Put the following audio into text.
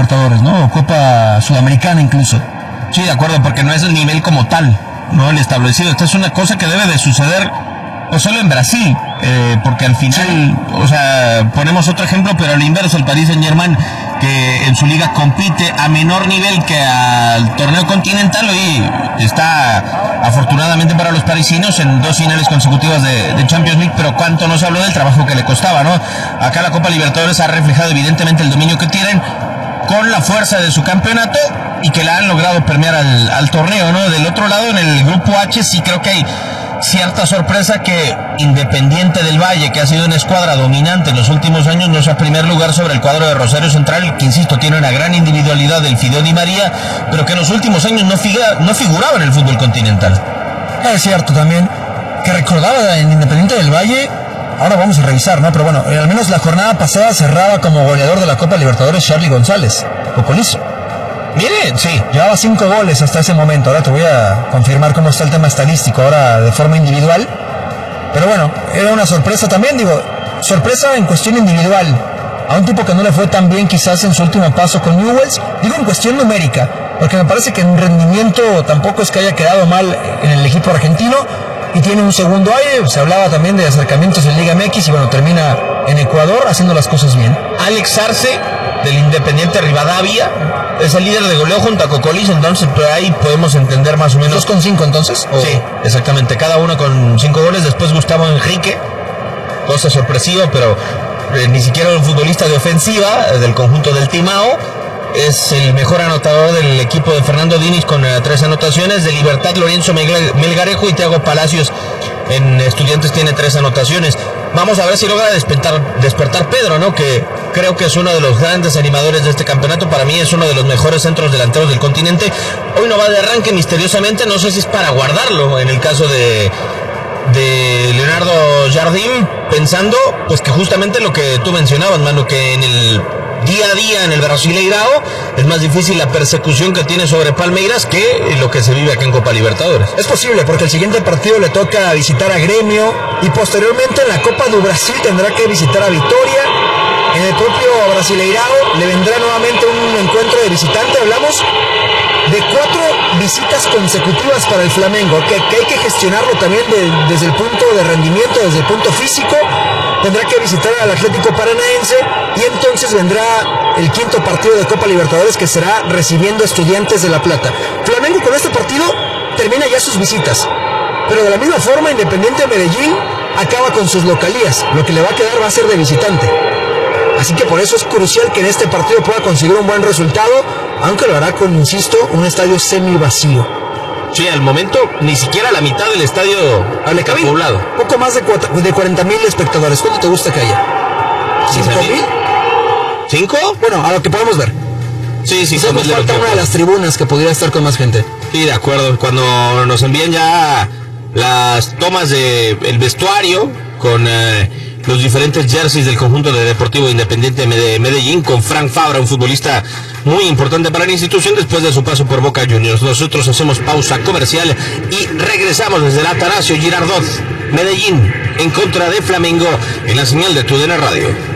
Libertadores, ¿no? O Copa Sudamericana incluso. Sí, de acuerdo, porque no es el nivel como tal, ¿no? El establecido. Esta es una cosa que debe de suceder no solo en Brasil, porque al final, o sea, ponemos otro ejemplo, pero al inverso, el Paris Saint-Germain, que en su liga compite a menor nivel que al torneo continental, hoy está, afortunadamente para los parisinos, en 2 finales consecutivas de Champions League, pero cuánto nos habló del trabajo que le costaba, ¿no? Acá la Copa Libertadores ha reflejado evidentemente el dominio que tienen con la fuerza de su campeonato y que la han logrado permear al torneo, ¿no? Del otro lado, en el grupo H, sí creo que hay cierta sorpresa que Independiente del Valle, que ha sido una escuadra dominante en los últimos años, no sea primer lugar sobre el cuadro de Rosario Central, que insisto, tiene una gran individualidad del Fideo Di María, pero que en los últimos años no figuraba en el fútbol continental. Es cierto también, que recordaba en Independiente del Valle, ahora vamos a revisar, ¿no? Pero bueno, al menos la jornada pasada cerraba como goleador de la Copa Libertadores Charly González, Cocolizo. Miren, sí. Llevaba 5 goles hasta ese momento. Ahora te voy a confirmar cómo está el tema estadístico ahora de forma individual. Pero bueno, era una sorpresa también, digo, sorpresa en cuestión individual. A un tipo que no le fue tan bien quizás en su último paso con Newell's, digo en cuestión numérica, porque me parece que en rendimiento tampoco es que haya quedado mal en el equipo argentino y tiene un segundo aire. Se hablaba también de acercamientos en Liga MX y bueno, termina en Ecuador haciendo las cosas bien. Alex Arce, del Independiente Rivadavia, es el líder de goleo junto a Cocolizo, entonces por ahí podemos entender más o menos. 2,5 entonces. Sí, exactamente, cada uno con 5 goles. Después Gustavo Enrique, cosa sorpresiva, pero ni siquiera un futbolista de ofensiva del conjunto del Timao. Es el mejor anotador del equipo de Fernando Diniz con 3 anotaciones. De Libertad, Lorenzo Melgarejo y Thiago Palacios en Estudiantes tiene 3 anotaciones. Vamos a ver si logra despertar Pedro, ¿no? Que creo que es uno de los grandes animadores de este campeonato. Para mí es uno de los mejores centros delanteros del continente. Hoy no va de arranque misteriosamente, no sé si es para guardarlo en el caso de Leonardo Jardim, pensando pues que justamente lo que tú mencionabas, mano, que en el día a día en el Brasileirao es más difícil la persecución que tiene sobre Palmeiras que lo que se vive acá en Copa Libertadores. Es posible, porque el siguiente partido le toca visitar a Gremio y posteriormente en la Copa do Brasil tendrá que visitar a Vitória. En el propio Brasileirao le vendrá nuevamente un encuentro de visitante. Hablamos de 4 visitas consecutivas para el Flamengo, que hay que gestionarlo también desde el punto de rendimiento, desde el punto físico. Tendrá que visitar al Atlético Paranaense y entonces vendrá el 5º partido de Copa Libertadores, que será recibiendo Estudiantes de La Plata. Flamengo con este partido termina ya sus visitas, pero de la misma forma Independiente Medellín acaba con sus localías. Lo que le va a quedar va a ser de visitante. Así que por eso es crucial que en este partido pueda conseguir un buen resultado, aunque lo hará con, insisto, un estadio semi vacío. Sí, al momento ni siquiera la mitad del estadio está poblado. Poco más de 40,000 espectadores. ¿Cuánto te gusta que haya? ¿5,000? ¿5? Bueno, a lo que podemos ver. Sí, sí. Nos falta una de las tribunas que podría estar con más gente. Sí, de acuerdo. Cuando nos envían ya las tomas del vestuario con los diferentes jerseys del conjunto de Deportivo Independiente de Medellín, con Frank Fabra, un futbolista muy importante para la institución después de su paso por Boca Juniors. Nosotros hacemos pausa comercial y regresamos desde el Atanasio Girardot, Medellín, en contra de Flamengo, en la señal de TUDN Radio.